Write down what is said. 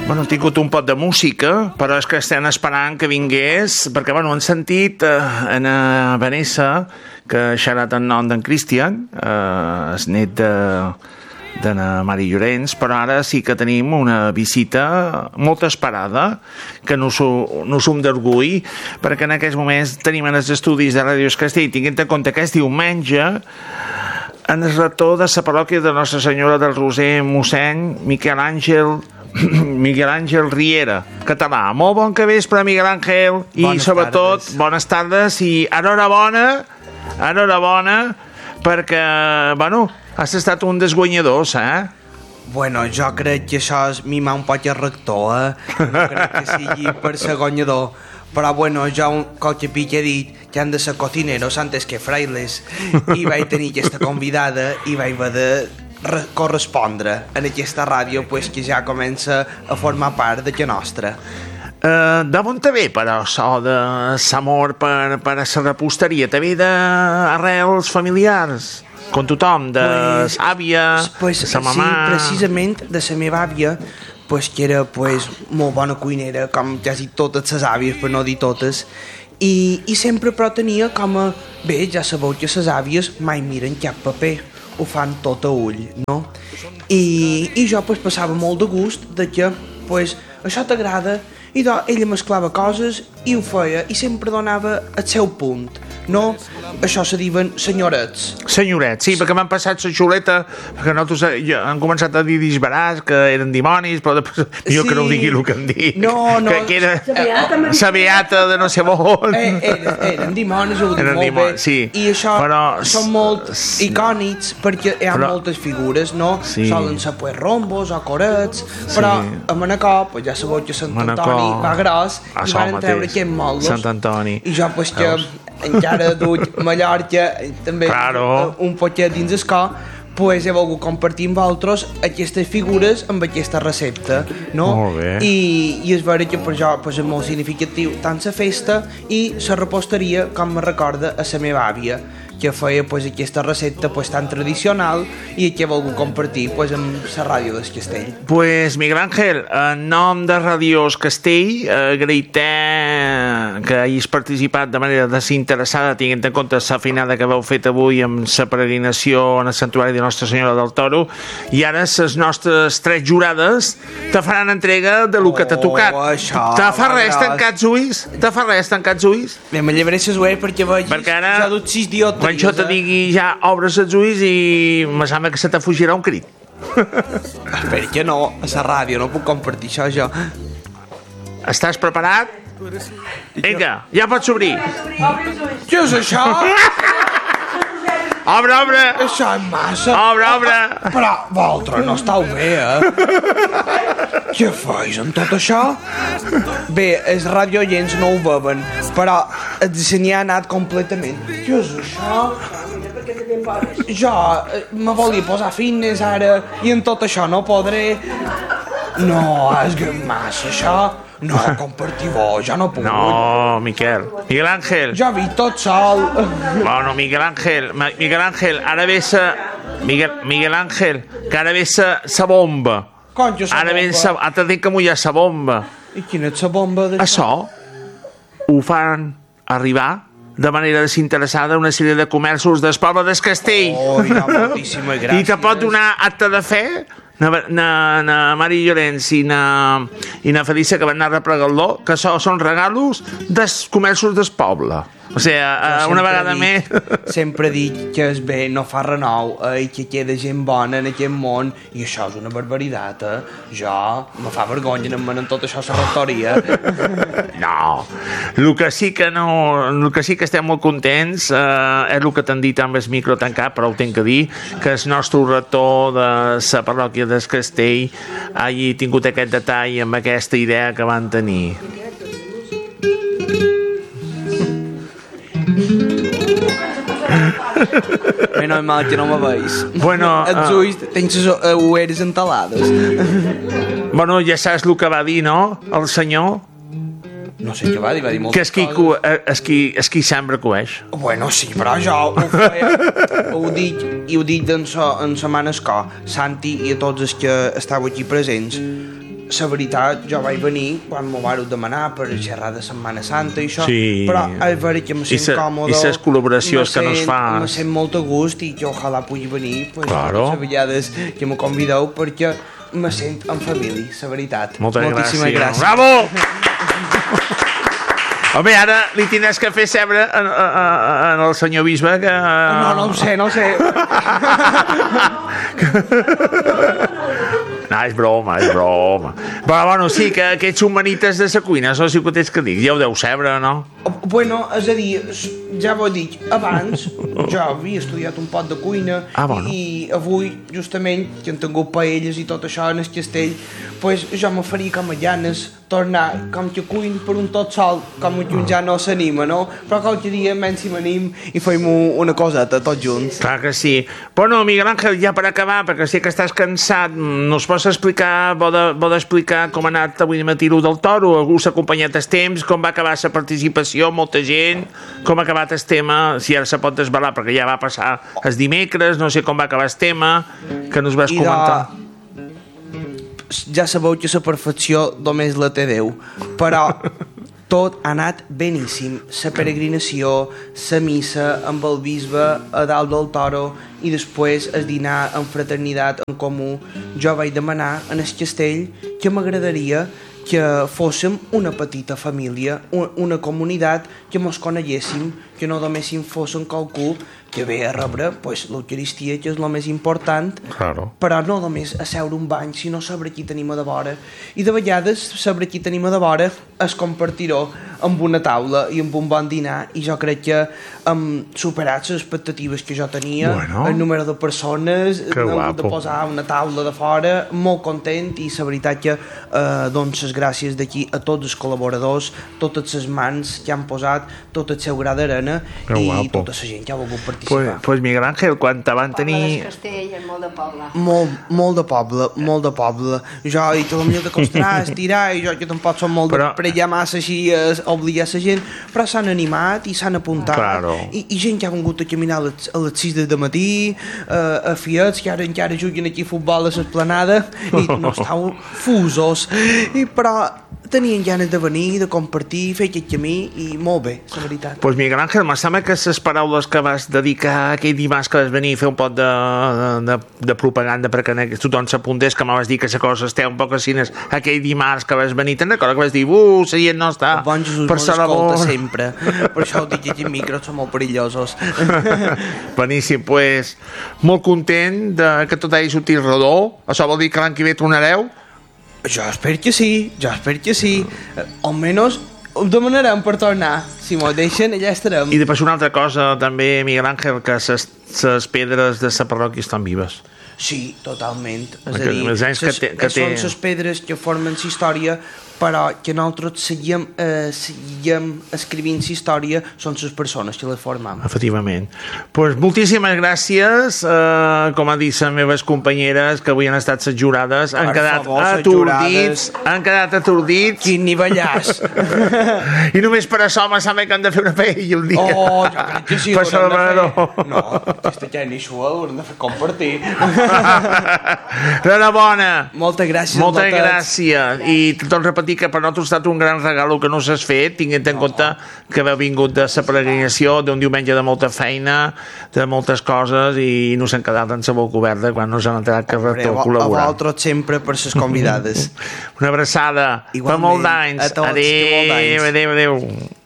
Bueno, he tingut un pot de música, però és que estem esperant que vingués, perquè, bueno, hem sentit en Vanessa, que ha xerrat en nom d'en Cristian, és net de Mari Llorenç, però ara sí que tenim una visita molt esperada, que no som d'orgull, perquè en aquests moments tenim en els estudis de Ràdio Castell, tinguent en compte que és diumenge, en el rector de la parròquia de Nostra Senyora del Roser, mossèn Miquel Àngel Riera, català. Molt bon que vespre, Miguel Àngel, i bones sobretot, tardes. Bones tardes, i enhorabona, perquè, bueno, has estat un dels guanyadors, Bueno, jo crec que això és mimar un poc el rector, No crec que sigui per ser guanyador. Però, bueno, jo, com que pic he dit que han de ser cocineros antes que frailes, i vaig tenir aquesta convidada i vaig haver de correspondre en aquesta ràdio, pues, que ja comença a formar part de que nostra. D'on te ve, però, això de l'amor per a la reposteria? Te ve d'arrels familiars? Com tothom, de l'àvia, de la mamà? Sí, precisament de la meva àvia, que era molt bona cuinera, com quasi totes les àvies, per no dir totes, i sempre però tenia com a... Bé, ja sabeu que les àvies mai miren cap paper, ho fan tot a ull, no? I jo passava molt de gust de que això t'agrada, i ella mesclava coses i ho feia, i sempre donava el seu punt, no? Això se diuen senyorets. Senyorets, sí, perquè m'han passat la xuleta, perquè nosaltres han començat a dir disbarats, que eren dimonis, però després millor que no ho digui el que em dic. No. Que era la beata de no sé on. Eren dimonis, ho dic molt bé. Sí. I això són molt icònics, perquè hi ha moltes figures, no? Solen ser rombos o corets, però a Manacor, ja sabeu que Sant Antoni va gros, i van treure aquests molos. Sant Antoni. I jo, que encara duc Mallorca, també un poquet dins el cor, he volgut compartir amb vosaltres aquestes figures amb aquesta recepta, no? Molt bé. I és vera que per jo és molt significatiu tant la festa i la reposteria, com me recorda a la meva àvia, que feia aquesta recepta tan tradicional i que he volgut compartir amb la ràdio del Castell. Miguel Àngel, en nom de Ràdio Castell, agraït-te que hagis participat de manera desinteressada, tenint en compte la feinada que vau fet avui amb la peregrinació en el santuari de Nostra Senyora del Toro, i ara les nostres 3 jurades te faran entrega de lo que t'ha tocat. Te fa res tancar els ulls? Bé, me llevaré les ulls perquè veig ja duc 6 diotes. Quan jo te digui ja obres els ulls i me sembla que se te fugirà un crit. Espera que no, a la ràdio no puc compartir això jo. Estàs preparat? Vinga, ja pots obrir. Què és això? Obre! Això és massa. Obre! Però vosaltres no estàu bé, Què feis amb tot això? Bé, els radioients no ho veuen, però el disseny ha anat completament. Què és això? Jo me volia posar fitness ara i en tot això no podré. No, és que massa això. No, compartir-ho, ja no puc. No, Miquel Àngel. Jo vi tot sol. Bueno, Miguel Àngel, ara ve Miguel Àngel, que ara ve sa bomba. Com que sa bomba? Ara t'he dit que mullar sa bomba. I quina és sa bomba d'això? Això ho fan arribar de manera desinteressada una sèrie de comerços del poble del Castell. Ja, moltíssimes gràcies. I te pot donar acte de fe na Mari Llorenç i na Felícia, que van anar a replegar-lo, que són regalos dels comerços del poble. O sigui, una vegada més... Sempre dic que és bé, no fa renou, i que queda gent bona en aquest món, i això és una barbaritat, Jo me fa vergonya en tot això la rectoria. No, el que sí que estem molt contents és el que t'han dit amb el micro tancat, però ho tinc que dir, que el nostre rector de la parròquia del Castell hagi tingut aquest detall amb aquesta idea que van tenir. Menos mal que no me veis. Bueno, els ulls tens les ulleres entalades. Bueno, ja saps el que va dir, no? El senyor. No sé què va dir moltes coses. Que és qui sembra coeix. Bueno, sí, però jo ho feia, ho dic en sa mare escó, Santi i a tots els que estàveu aquí presents. la veritat, jo vaig venir quan m'ho vareu demanar per xerrar de Setmana Santa i això, Sí. però és veritat que me sent còmode. I les col·laboracions que nos fas. Me sent molt a gust i que ojalà pugui venir pues, Claro. les vegades que me convideu perquè me sent en família, la veritat. Moltíssimes gràcies. gràcies. Bravo! Home, ara li tindràs que fer sebre en el senyor bisbe que... No ho sé. No, és broma. Però, bueno, sí, que aquests humanites de la cuina, això sí que tens que dir. Ja ho deu saber, no? Bueno, és a dir, ja ho he dit, abans jo havia estudiat un pot de cuina bueno. i avui, justament, que han tingut paelles i tot això en el castell, pues, jo me faria com a llanes tornar com que cuin per un tot sol, com que un ja no s'anima, no? Però qualque dia menys si m'anim i fem una coseta tots junts. Clar que sí. Bueno, Miguel Ángel, ja per acabar, perquè sé que estàs cansat, nos pots explicar, vol explicar com ha anat avui matí del toro? Algú s'ha acompanyat el temps? Com va acabar la participació? Molta gent? Com ha acabat el tema? Si ara se pot desvelar, perquè ja va passar el dimecres, no sé com va acabar el tema, que nos vas comentar. Ja sabeu que la perfecció només la té Déu, però tot ha anat beníssim. La peregrinació, la missa amb el bisbe a dalt del toro i després el dinar en fraternitat en comú. Jo vaig demanar en el castell que m'agradaria que fóssim una petita família, una comunitat, que mos coneguéssim, que no només fóssim qualcú que ve a rebre pues, l'Eucaristia, que és el més important, Claro. però no només a seure un bany, sinó saber qui tenim a de vora. I de vegades saber qui tenim a de vora es compartirà amb una taula i amb un bon dinar, i jo crec que hem superat les expectatives que jo tenia, el número de persones, hem hagut de posar una taula de fora, molt content, i la veritat que doncs les gràcies d'aquí a tots els col·laboradors, totes les mans que han posat, tot el seu gra d'arena i tota la gent que ha volgut participar. Pues Miguel Ángel, quan te van tenir... El poble del castell és molt de poble. Molt de poble. Jo he dit, potser de costar, estirar, i jo que tampoc som molt de pregar massa així, obligar la gent, però s'han animat i s'han apuntat. Claro. I gent que ha vingut a caminar a les 6 de matí, a fiets, que ara encara juguen aquí a futbol a l'esplanada, i no estàu fusos. Però tenien ganes de venir, de compartir, fer aquest camí, i molt bé, la veritat. Pues Miguel Ángel, me sembla que les paraules que vas dedicar aquell dimarts que vas venir a fer un pot de propaganda perquè tothom s'apuntés, que me vas dir que la cosa estava un poc així, aquell dimarts que vas venir, te'n recordes que vas dir, la gent no està el bon Jesús per m'escolta sempre, per això ho dic que aquests micros són molt perillosos. Beníssim, pues molt content que tot hagi sortit rodó. Això vol dir que l'any que ve tornareu? Jo espero que sí. Almenys ho demanarem per tornar. Si m'ho deixen, allà estarem. I després una altra cosa també, Miguel Ángel, que les pedres de la parròquia estan vives. Sí, totalment. És Que a dir, els anys que són les pedres que formen la història, però que nosaltres seguim escrivint la història, són les persones que les formem. Efectivament. Pues moltíssimes gràcies, com han dit les meves companyeres que avui han estat les jurades, han quedat atordits. Quin nivellàs. I només per això me sembla que han de fer una paella un dia. Jo crec que sí. Per celebrar-ho. No, aquesta ja ni s'ho haurem de fer compartir. Enhorabona. Moltes gràcies. Moltes gràcies. I tot repetir que per nosaltres ha estat un gran regal que no s'has fet, tinguent en compte que heu vingut de la peregrinació, d'un diumenge de molta feina, de moltes coses, i no s'han quedat en la boca oberta quan no s'han enterat que col·laborar. A vosaltres sempre per les convidades. Una abraçada. Igualment. Per molts d'anys. A tots. Adéu.